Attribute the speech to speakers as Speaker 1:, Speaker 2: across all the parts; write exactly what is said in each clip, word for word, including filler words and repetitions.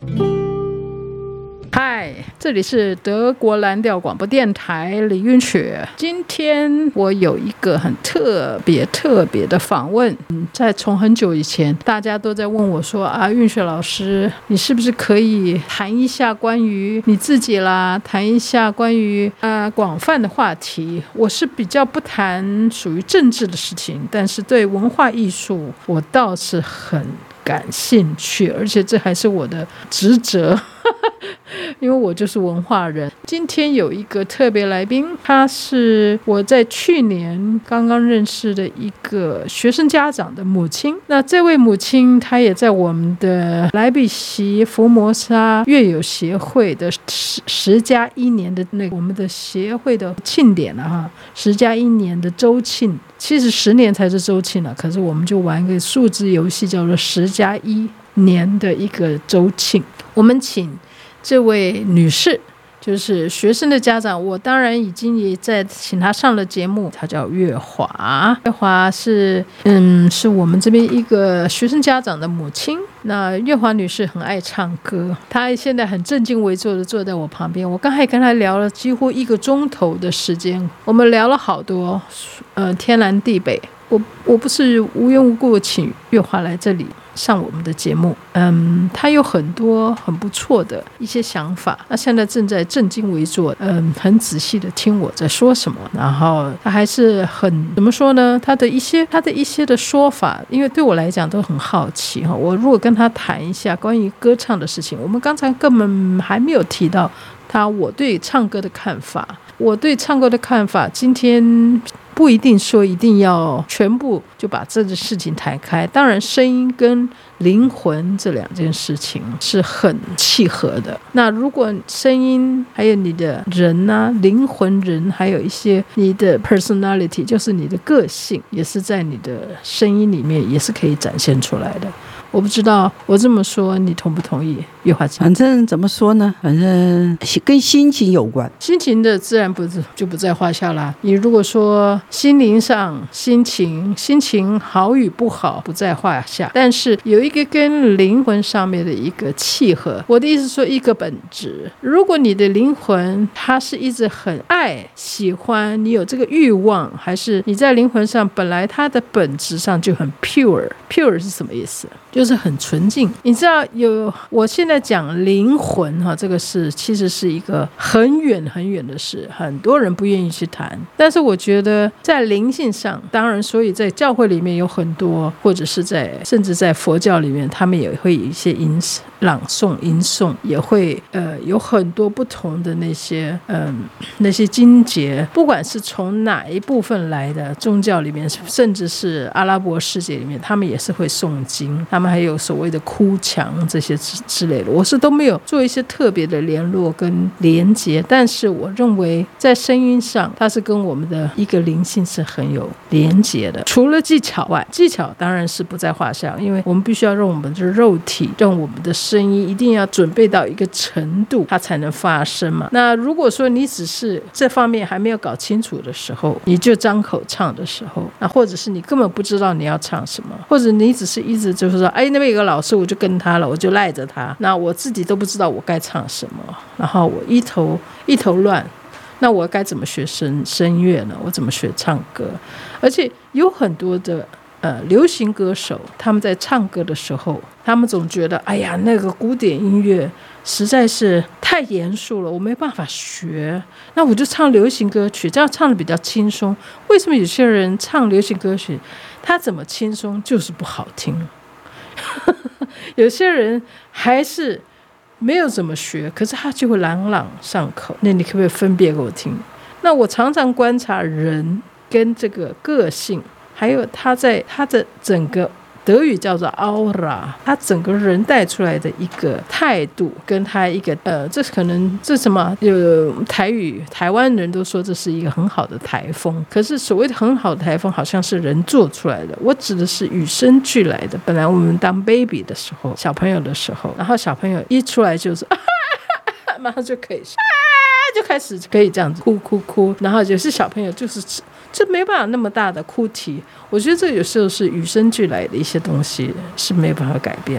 Speaker 1: 嗨，这里是德国蓝调广播电台李韵雪。今天我有一个很特别特别的访问，嗯，在从很久以前，大家都在问我说啊，韵雪老师，你是不是可以谈一下关于你自己啦，谈一下关于呃广泛的话题？我是比较不谈属于政治的事情，但是对文化艺术，我倒是很感兴趣，而且这还是我的职责。因为我就是文化人。今天有一个特别来宾，他是我在去年刚刚认识的一个学生家长的母亲。那这位母亲她也在我们的莱比锡福摩沙乐友协会的十十加一年的那个我们的协会的庆典了哈，十加一年的周庆，其实十年才是周庆了，可是我们就玩一个数字游戏，叫做十加一年的一个周庆。我们请这位女士，就是学生的家长，我当然已经也在请她上了节目。她叫月华，月华是嗯是我们这边一个学生家长的母亲。那月华女士很爱唱歌，她现在很正襟危坐的坐在我旁边。我刚才跟她聊了几乎一个钟头的时间，我们聊了好多呃天南地北。我我不是无缘无故请月华来这里上我们的节目，嗯，他有很多很不错的一些想法，他现在正在正襟危坐，嗯，很仔细的听我在说什么，然后他还是很怎么说呢？他的一些他的一些的说法，因为对我来讲都很好奇哈。我如果跟他谈一下关于歌唱的事情，我们刚才根本还没有提到他我对唱歌的看法，我对唱歌的看法，今天不一定说一定要全部就把这个事情谈开，当然声音跟灵魂这两件事情是很契合的。那如果声音还有你的人啊，灵魂人，还有一些你的 personality， 就是你的个性，也是在你的声音里面也是可以展现出来的。我不知道我这么说你同不同意，月华姐？
Speaker 2: 反正怎么说呢，反正跟心情有关，
Speaker 1: 心情的自然不就不在话下啦。你如果说心灵上心情心情好与不好不在话下，但是有一个跟灵魂上面的一个契合。我的意思说一个本质，如果你的灵魂它是一直很爱喜欢，你有这个欲望，还是你在灵魂上本来它的本质上就很 pure pure 是什么意思？就是很纯净。你知道有我现在讲灵魂哈，这个是其实是一个很远很远的事，很多人不愿意去谈。但是我觉得在灵性上，当然所以在教会里面有很多，或者是在甚至在佛教里面，他们也会有一些吟朗诵吟诵，也会呃有很多不同的那些嗯、呃、那些经节，不管是从哪一部分来的宗教里面，甚至是阿拉伯世界里面，他们也是会诵经，他们还有所谓的哭墙这些 之, 之类的。我是都没有做一些特别的联络跟连结，但是我认为在声音上它是跟我们的一个灵性是很有连结的。除了技巧外，技巧当然是不在话下，因为我们必须要让我们的肉体，让我们的声音一定要准备到一个程度，它才能发声嘛。那如果说你只是这方面还没有搞清楚的时候，你就张口唱的时候，那或者是你根本不知道你要唱什么，或者你只是一直就是说哎，那边有个老师我就跟他了，我就赖着他，那我自己都不知道我该唱什么，然后我一头一头乱，那我该怎么学声声乐呢？我怎么学唱歌？而且有很多的呃流行歌手，他们在唱歌的时候，他们总觉得哎呀那个古典音乐实在是太严肃了，我没办法学，那我就唱流行歌曲，这样唱的比较轻松。为什么有些人唱流行歌曲他怎么轻松就是不好听？有些人还是没有怎么学，可是他就会朗朗上口。那你可不可以分别给我听？那我常常观察人跟这个个性，还有他在他的整个德语叫做 aura， 他整个人带出来的一个态度，跟他一个呃，这可能这什么有台语，台湾人都说这是一个很好的台风，可是所谓的很好的台风好像是人做出来的，我指的是与生俱来的。本来我们当 baby 的时候，小朋友的时候，然后小朋友一出来就是啊哈哈，马上就可以啊，就开始可以这样子哭哭哭，然后有些小朋友就是这没办法那么大的哭啼，我觉得这有时候是与生俱来的一些东西，是没办法改变的。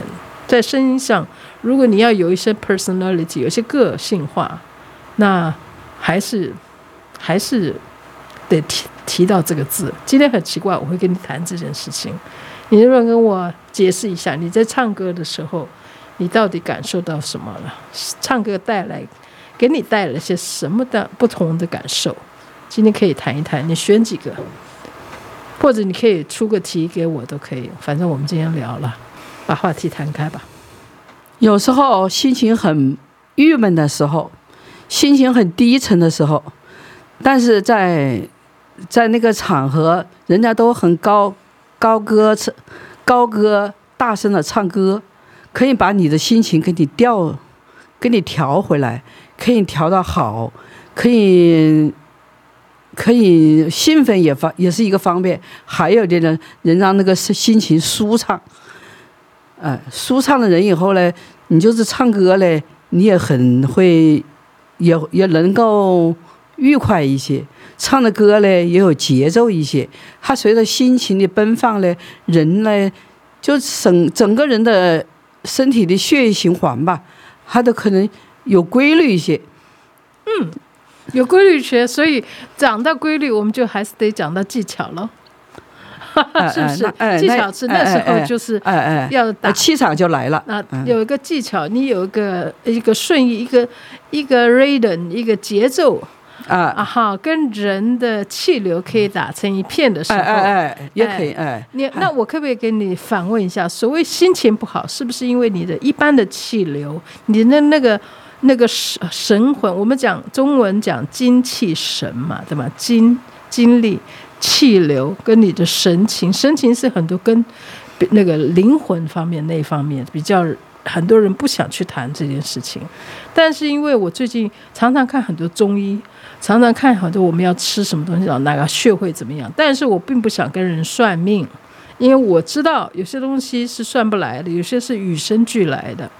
Speaker 1: 在声音上，如果你要有一些 personality， 有些个性化，那还是还是得提提到这个字。今天很奇怪，我会跟你谈这件事情，你能不能跟我解释一下，你在唱歌的时候，你到底感受到什么了？唱歌带来给你带来些什么的不同的感受？今天可以谈一谈，你选几个，或者你可以出个题给我都可以，反正我们今天聊了，把话题谈开吧。
Speaker 2: 有时候心情很郁闷的时候，心情很低沉的时候，但是在在那个场合，人家都很高高歌高歌大声的唱歌，可以把你的心情给你调给你调回来，可以调到好，可以可以兴奋也方也是一个方面，还有的人人让那个心情舒畅，呃，舒畅的人以后呢，你就是唱歌嘞，你也很会，也也能够愉快一些，唱的歌呢也有节奏一些，它随着心情的奔放呢，人呢就整整个人的身体的血液循环吧，它都可能有规律一些。
Speaker 1: 嗯，有规律学，所以讲到规律，我们就还是得讲到技巧了。是不是？
Speaker 2: 哎、
Speaker 1: 技巧是那时候就是要打、
Speaker 2: 哎哎、气场就来了。
Speaker 1: 那有一个技巧，你有一个一个顺意，一个一个 rhythm， 一个节奏啊啊哈，跟人的气流可以打成一片的时候，
Speaker 2: 哎哎哎，也可以哎。
Speaker 1: 你那我可不可以给你反问一下，所谓心情不好，是不是因为你的一般的气流，你的那个那个神魂？我们讲中文讲精气神嘛，对吧？精精力。气流跟你的神情，神情是很多跟那个灵魂方面那方面比较，很多人不想去谈这件事情。但是因为我最近常常看很多中医，常常看很多我们要吃什么东西，哪个穴会怎么样，但是我并不想跟人算命，因为我知道有些东西是算不来的，有些是与生俱来的。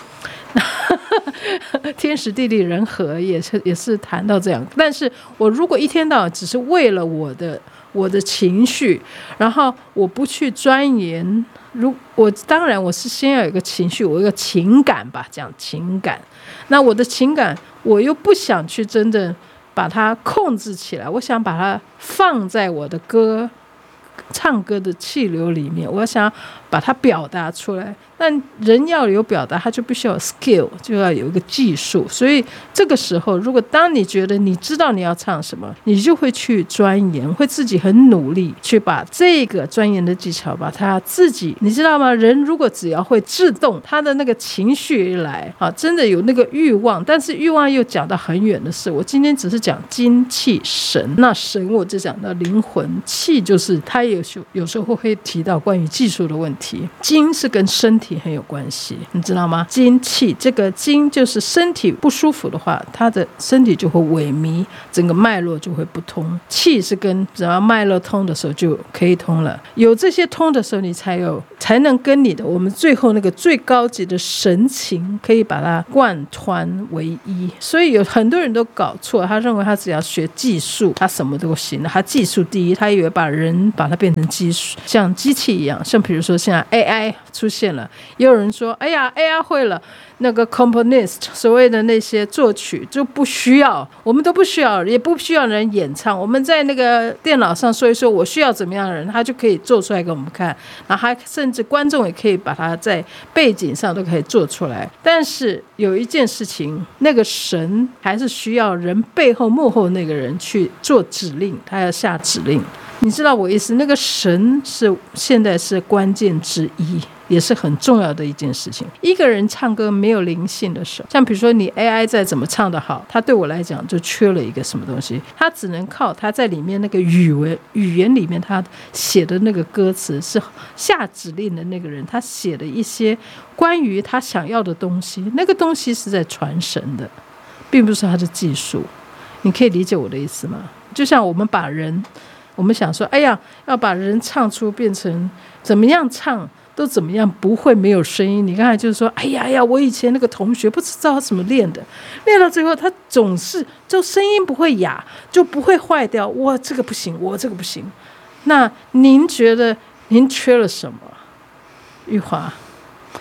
Speaker 1: 天时地利人和也是也是谈到这样，但是我如果一天到晚只是为了我的我的情绪，然后我不去钻研，如我当然我是先要有一个情绪，我有一个情感吧，讲情感，那我的情感我又不想去真的把它控制起来，我想把它放在我的歌唱歌的气流里面，我想把它表达出来。但人要有表达，他就必须要有 skill， 就要有一个技术。所以这个时候，如果当你觉得你知道你要唱什么，你就会去钻研，会自己很努力去把这个钻研的技巧，把它自己，你知道吗？人如果只要会自动，他的那个情绪一来啊，真的有那个欲望，但是欲望又讲到很远的事。我今天只是讲精气神，那神我就讲到灵魂，气就是他有时有时候会提到关于技术的问题，精是跟身体很有关系，你知道吗？精气，这个精就是身体不舒服的话，他的身体就会萎靡，整个脉络就会不通。气是跟只要脉络通的时候就可以通了，有这些通的时候，你才有才能跟你的我们最后那个最高级的神情可以把它贯穿为一。所以有很多人都搞错，他认为他只要学技术，他什么都行了，他技术第一，他以为把人把它变成技术，像机器一样。像比如说现在 A I 出现了，也有人说哎呀 A I 会了，那个 componist 所谓的那些作曲就不需要，我们都不需要，也不需要人演唱，我们在那个电脑上说一说我需要怎么样的人，他就可以做出来给我们看，然后还甚至观众也可以把它在背景上都可以做出来。但是有一件事情，那个神还是需要人背后幕后那个人去做指令，他要下指令，你知道我意思？那个神是现在是关键之一，也是很重要的一件事情。一个人唱歌没有灵性的时候，像比如说你 A I 再怎么唱得好，他对我来讲就缺了一个什么东西，他只能靠他在里面那个语文语言里面他写的那个歌词，是下指令的那个人他写的一些关于他想要的东西，那个东西是在传神的，并不是他的技术。你可以理解我的意思吗？就像我们把人，我们想说哎呀要把人唱出变成怎么样唱都怎么样不会没有声音。你刚才就是说哎呀呀，我以前那个同学不知道他怎么练的，练到最后他总是就声音不会哑，就不会坏掉，我这个不行，我这个不行。那您觉得您缺了什么？玉华，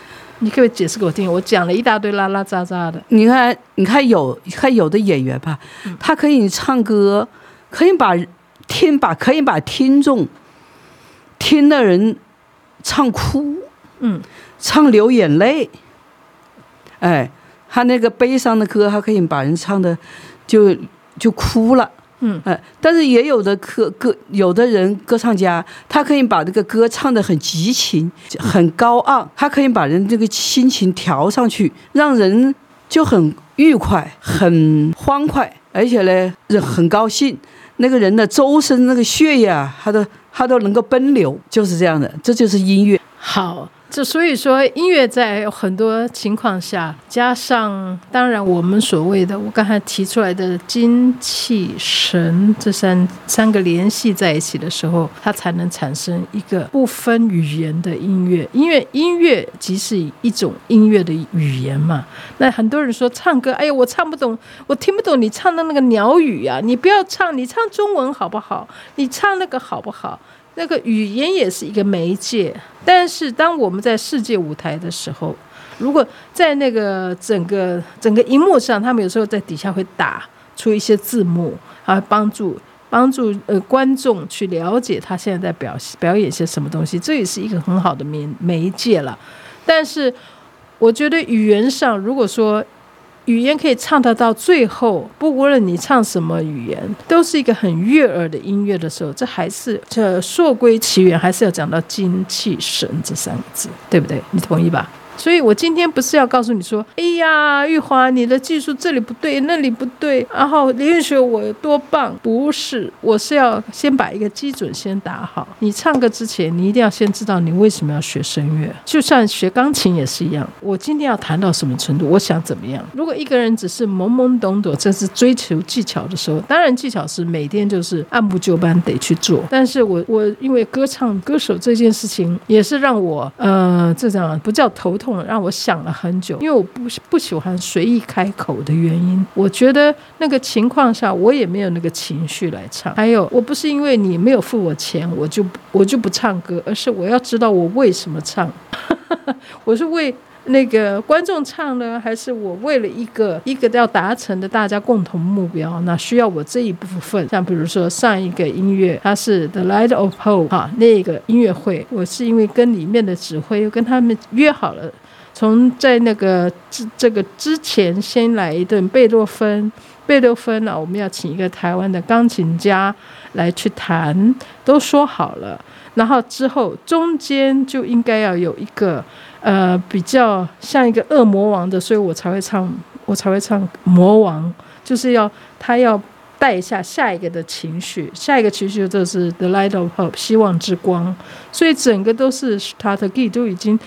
Speaker 1: 你可不可以解释给我听？我讲了一大堆拉拉杂杂的。
Speaker 2: 你看，你看有看有的演员吧，嗯、他可以唱歌，可以把听把可以把听众听的人唱哭，嗯，唱流眼泪，哎，他那个悲伤的歌，他可以把人唱的就就哭了。嗯，哎，但是也有的歌歌，有的人歌唱家，他可以把这个歌唱得很激情、很高昂，他可以把人这个心情调上去，让人就很愉快、很欢快，而且呢，很高兴。那个人的周身那个血液啊，他都他都能够奔流，就是这样的，这就是音乐。
Speaker 1: 好。这所以说，音乐在很多情况下，加上当然我们所谓的我刚才提出来的精气神这三三个联系在一起的时候，它才能产生一个不分语言的音乐。音乐音乐即是一种音乐的语言嘛。那很多人说唱歌，哎呀，我唱不懂，我听不懂你唱的那个鸟语啊，你不要唱，你唱中文好不好？你唱那个好不好？那个语言也是一个媒介，但是当我们在世界舞台的时候，如果在那个整个整个荧幕上，他们有时候在底下会打出一些字幕，啊，帮助帮助呃观众去了解他现在在表表演些什么东西，这也是一个很好的媒媒介了。但是我觉得语言上，如果说语言可以唱得到最后，不无论你唱什么语言，都是一个很悦耳的音乐的时候，这还是这溯归其源，还是要讲到精气神这三个字，对不对？你同意吧？所以我今天不是要告诉你说，哎呀，玉华，你的技术这里不对，那里不对，然后林韵学我有多棒，不是，我是要先把一个基准先打好。你唱歌之前，你一定要先知道你为什么要学声乐，就像学钢琴也是一样。我今天要弹到什么程度，我想怎么样。如果一个人只是懵懵懂懂，这是追求技巧的时候，当然技巧是每天就是按部就班得去做。但是我我因为歌唱歌手这件事情，也是让我呃这样不叫头痛，让我想了很久，因为我不不喜欢随意开口的原因，我觉得那个情况下我也没有那个情绪来唱。还有，我不是因为你没有付我钱，我就我就不唱歌，而是我要知道我为什么唱。我是为那个观众唱呢，还是我为了一个一个要达成的大家共同目标，那需要我这一部分。像比如说上一个音乐，它是 The Light of Hope 哈，那个音乐会，我是因为跟里面的指挥跟他们约好了，从在那个这个之前先来一顿贝多芬，贝多芬呢，我们要请一个台湾的钢琴家来去弹，都说好了。然后之后中间就应该要有一个呃比较像一个恶魔王的，所以我才会唱，我才会唱魔王，就是要他要带一下下一个的情绪，下一个情绪就是 The Light of Hope 希望之光，所以整个都是 strategy 都已经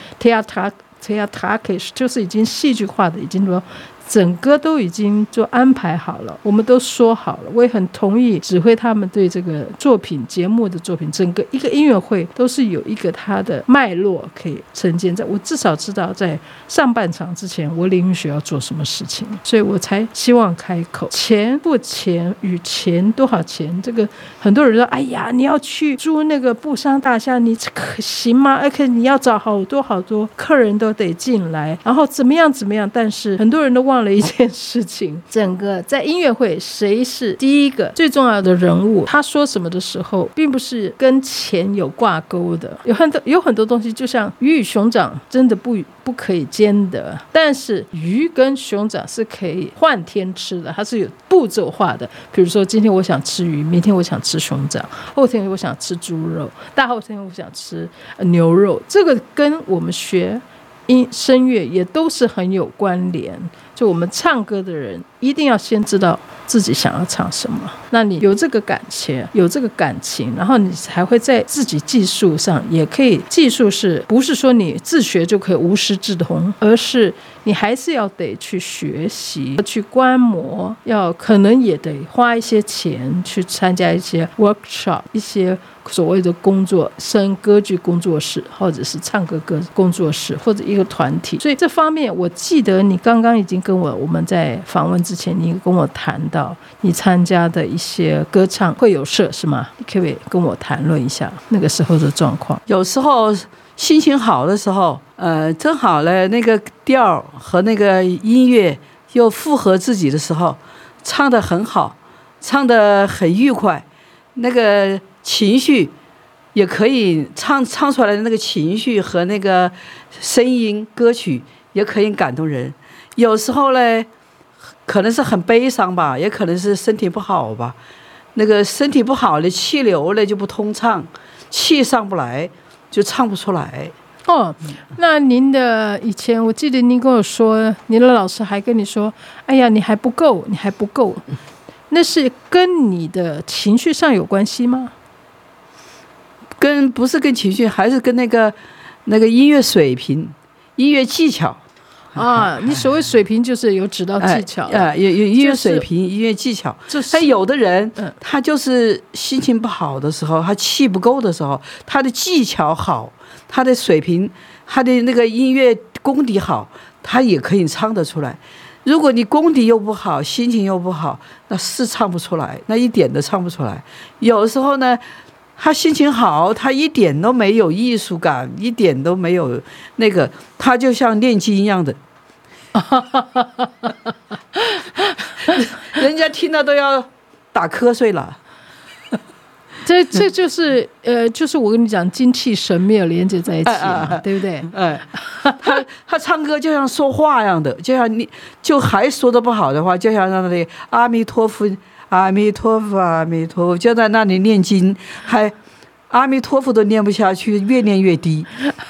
Speaker 1: theatrical 就是已经戏剧化的，已经说整个都已经就安排好了，我们都说好了。我也很同意指挥他们对这个作品节目的作品，整个一个音乐会都是有一个它的脉络可以呈现在，我至少知道在上半场之前我林韵学要做什么事情，所以我才希望开口。钱不钱与钱多少钱，这个很多人说，哎呀，你要去租那个布商大厦，你可行吗？而且你要找好多好多客人都得进来，然后怎么样怎么样，但是很多人都忘了忘了一件事情，整个在音乐会谁是第一个最重要的人物，他说什么的时候并不是跟钱有挂钩的，有很多有很多东西就像鱼与熊掌真的不不可以兼得，但是鱼跟熊掌是可以换天吃的，它是有步骤化的。比如说今天我想吃鱼，明天我想吃熊掌，后天我想吃猪肉，大后天我想吃牛肉，这个跟我们学音声乐也都是很有关联。就我们唱歌的人一定要先知道自己想要唱什么，那你有这个感情，有这个感情，然后你才会在自己技术上也可以，技术是不是说你自学就可以无师自通，而是你还是要得去学习，去观摩，要可能也得花一些钱去参加一些 workshop， 一些所谓的工作声歌剧工作室，或者是唱歌歌工作室，或者一个团体。所以这方面我记得你刚刚已经跟我我们在访问之前你跟我谈到你参加的一些歌唱会友社是吗？你可不可以跟我谈论一下那个时候的状况？
Speaker 2: 有时候心情好的时候，呃，正好呢，那个调和那个音乐又符合自己的时候，唱得很好，唱得很愉快，那个情绪也可以唱唱出来的那个情绪和那个声音歌曲也可以感动人。有时候呢，可能是很悲伤吧，也可能是身体不好吧。那个身体不好的气流呢就不通畅，气上不来就唱不出来。
Speaker 1: 哦，那您的以前我记得您跟我说，您的老师还跟你说，哎呀，你还不够，你还不够，那是跟你的情绪上有关系吗？
Speaker 2: 跟不是跟情绪，还是跟那个那个音乐水平、音乐技巧
Speaker 1: 啊。你所谓水平就是有指导技巧，
Speaker 2: 呃，有有音乐水平、音乐技巧。他有的人，他就是心情不好的时候，他气不够的时候，他的技巧好，他的水平，他的那个音乐功底好，他也可以唱得出来。如果你功底又不好，心情又不好，那是唱不出来，那一点都唱不出来。有时候呢，他心情好，他一点都没有艺术感，一点都没有那个，他就像念经一样的，人家听到都要打瞌睡了。
Speaker 1: 这这就是呃，就是我跟你讲，精气神没有连接在一起嘛，哎哎对不对？
Speaker 2: 哎，他他唱歌就像说话一样的，就像你就还说的不好的话，就像那里阿弥陀佛。阿弥陀佛，阿弥陀佛，就在那里念经，还阿弥陀佛都念不下去，越念越低。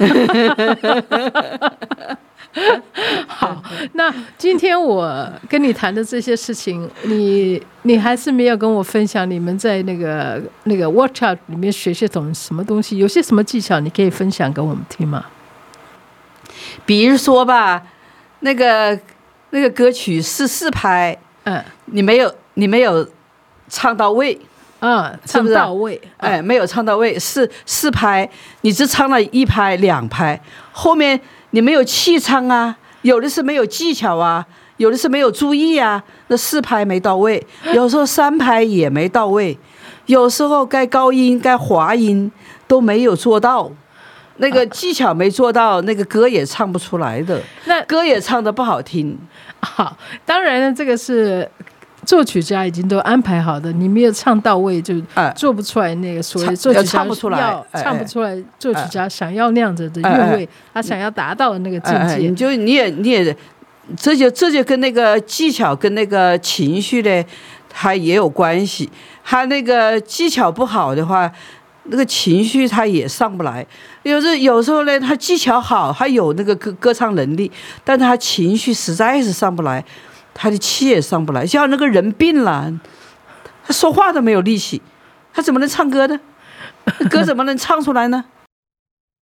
Speaker 1: 好，那今天我跟你谈的这些事情，你你还是没有跟我分享你们在那个那个 workshop 里面学些种什么东西，有些什么技巧你可以分享给我们听吗？
Speaker 2: 比如说吧，那个那个歌曲是四拍，嗯，你没有。你没有唱到位，
Speaker 1: 啊，唱到位，
Speaker 2: 啊、哎，没有唱到位，四四拍，你只唱了一拍、两拍，后面你没有气唱啊，有的是没有技巧啊，有的是没有注意啊，那四拍没到位，有时候三拍也没到位，有时候该高音、该滑音都没有做到，那个技巧没做到，那个歌也唱不出来的，那歌也唱得不好听。
Speaker 1: 好，当然了，这个是。作曲家已经都安排好的，你没有唱到位就做不出来那个所谓作曲家
Speaker 2: 唱不出来，
Speaker 1: 要唱不出来作曲家想要那样子的韵味，他想要达到的那个境界。
Speaker 2: 你就你也你也，这就这就跟那个技巧跟那个情绪呢，它也有关系。他那个技巧不好的话，那个情绪他也上不来。有时有时候呢，他技巧好，他有那个歌歌唱能力，但他情绪实在是上不来。他的气也上不来，像那个人病了，他说话都没有力气，他怎么能唱歌呢？歌怎么能唱出来呢？